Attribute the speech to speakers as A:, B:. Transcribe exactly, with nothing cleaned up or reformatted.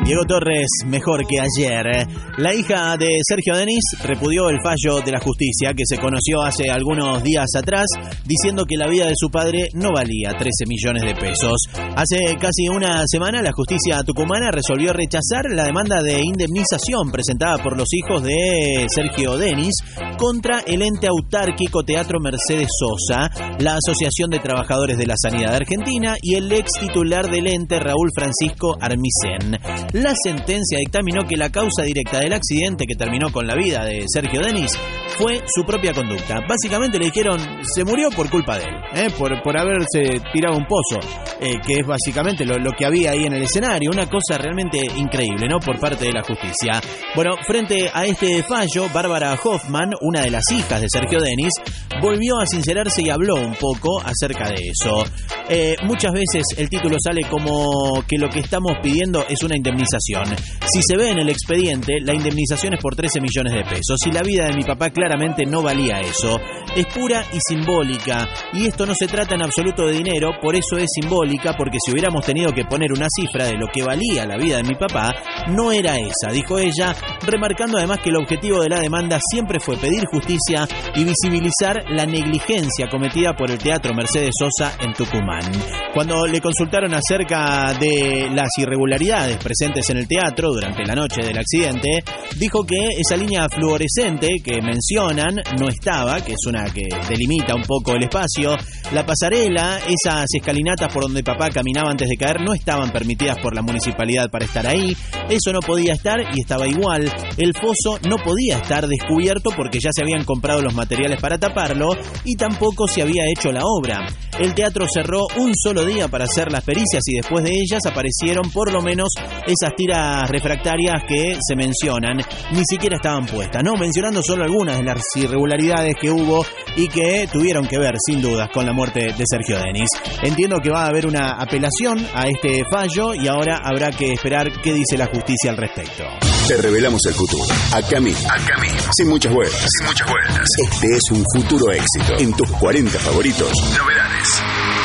A: Diego Torres, mejor que ayer. La hija de Sergio Denis repudió el fallo de la justicia que se conoció hace algunos días atrás, diciendo que la vida de su padre no valía trece millones de pesos. Hace casi una semana la justicia tucumana resolvió rechazar la demanda de indemnización presentada por los hijos de Sergio Denis contra el ente autárquico Teatro Mercedes Sosa, la Asociación de Trabajadores de la Sanidad Argentina y el ex titular del ente Raúl Francisco Armisen. La sentencia dictaminó que la causa directa del accidente que terminó con la vida de Sergio Denis fue su propia conducta. Básicamente le dijeron, se murió por culpa de él, ¿eh? por, por haberse tirado un pozo, eh, que es básicamente lo, lo que había ahí en el escenario. Una cosa realmente increíble, ¿no? Por parte de la justicia. Bueno, frente a este fallo, Bárbara Hoffman, una de las hijas de Sergio Denis, volvió a sincerarse y habló un poco acerca de eso. Eh, muchas veces el título sale como que lo que estamos pidiendo es una indemnización. Si se ve en el expediente, la indemnización es por trece millones de pesos y la vida de mi papá claramente no valía eso. Es pura y simbólica, y esto no se trata en absoluto de dinero, por eso es simbólica, porque si hubiéramos tenido que poner una cifra de lo que valía la vida de mi papá, no era esa, dijo ella, remarcando además que el objetivo de la demanda siempre fue pedir justicia y visibilizar la negligencia cometida por el Teatro Mercedes Sosa en Tucumán. Cuando le consultaron acerca de las irregularidades presentes en el teatro durante la noche del accidente, dijo que esa línea fluorescente que mencionan no estaba, que es una que delimita un poco el espacio. La pasarela, esas escalinatas por donde papá caminaba antes de caer, no estaban permitidas por la municipalidad para estar ahí. Eso no podía estar y estaba igual. El foso no podía estar descubierto porque ya se habían comprado los materiales para taparlo y tampoco se había hecho la obra. El teatro cerró un solo día para hacer las pericias y después de ellas aparecieron por lo menos esas tiras refractarias que se mencionan, ni siquiera estaban puestas, ¿no? Mencionando solo algunas de las irregularidades que hubo y que tuvieron que ver, sin dudas, con la muerte de Sergio Denis. Entiendo que va a haber una apelación a este fallo y ahora habrá que esperar qué dice la justicia al respecto.
B: Te revelamos el futuro. Acá mismo. Acá mismo. Sin muchas vueltas. Sin muchas vueltas. Este es un futuro éxito. En tus cuarenta favoritos. Novedades.